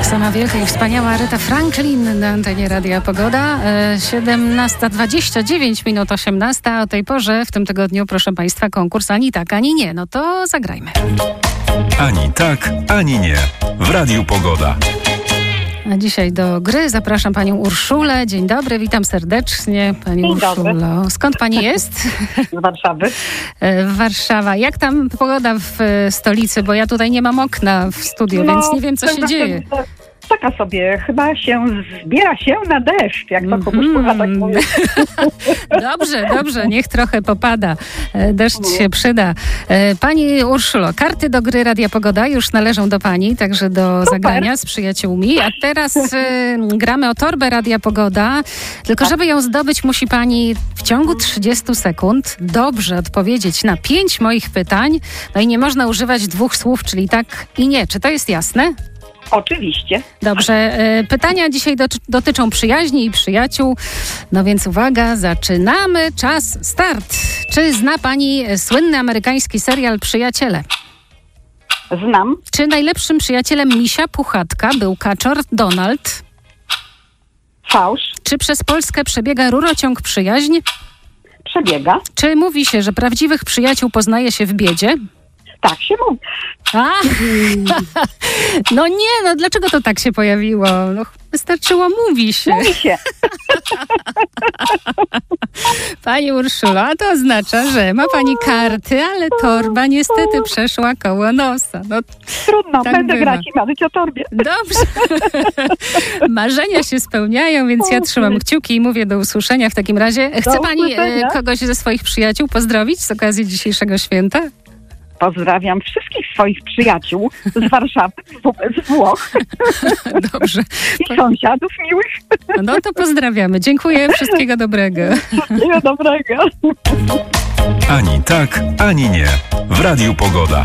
Sama wielka i wspaniała Aretha Franklin na antenie Radia Pogoda. 17:29, 18. O tej porze w tym tygodniu, proszę Państwa, konkurs Ani tak, ani nie. No to zagrajmy. Ani tak, ani nie. W Radiu Pogoda. A dzisiaj do gry zapraszam panią Urszulę. Dzień dobry, witam serdecznie. Pani Dzień Urszulo. dobry. Skąd pani jest? Z Warszawy. Warszawa. Jak tam pogoda w stolicy? Bo ja tutaj nie mam okna w studiu, więc nie wiem, co się dzieje. Taka sobie, chyba zbiera się na deszcz, jak to komuś tak mówię. Dobrze, niech trochę popada. Deszcz się przyda. Pani Urszulo, karty do gry Radia Pogoda już należą do pani, także do zagrania z przyjaciółmi. A teraz gramy o torbę Radia Pogoda. Tylko żeby ją zdobyć, musi pani w ciągu 30 sekund dobrze odpowiedzieć na 5 moich pytań. No i nie można używać 2 słów, czyli tak i nie. Czy to jest jasne? Oczywiście. Dobrze. Pytania dzisiaj dotyczą przyjaźni i przyjaciół. No więc uwaga, zaczynamy. Czas, start. Czy zna pani słynny amerykański serial Przyjaciele? Znam. Czy najlepszym przyjacielem misia Puchatka był kaczor Donald? Fałsz. Czy przez Polskę przebiega rurociąg Przyjaźń? Przebiega. Czy mówi się, że prawdziwych przyjaciół poznaje się w biedzie? Tak się mówi. No nie, no dlaczego to tak się pojawiło? No, wystarczyło mówi się. Mówi się. Pani Urszulo, a to oznacza, że ma pani karty, ale torba niestety przeszła koło nosa. No, Trudno, tak będę bywa. grać i marzyć o torbie. Dobrze. Marzenia się spełniają, więc ja trzymam kciuki i mówię do usłyszenia w takim razie. Chce pani usłyszenia. kogoś ze swoich przyjaciół pozdrowić z okazji dzisiejszego święta? Pozdrawiam wszystkich swoich przyjaciół z Warszawy, z Włoch Dobrze. i sąsiadów miłych. No to pozdrawiamy. Dziękuję. Wszystkiego dobrego. Wszystkiego dobrego. Ani tak, ani nie. W Radiu Pogoda.